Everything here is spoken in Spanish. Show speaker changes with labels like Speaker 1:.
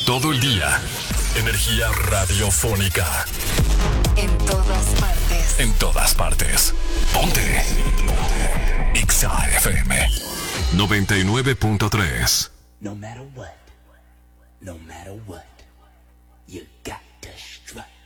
Speaker 1: Todo el día. Energía radiofónica.
Speaker 2: En todas partes.
Speaker 1: En todas partes. Ponte. Exa FM 99.3.
Speaker 3: No matter what, you got to strut.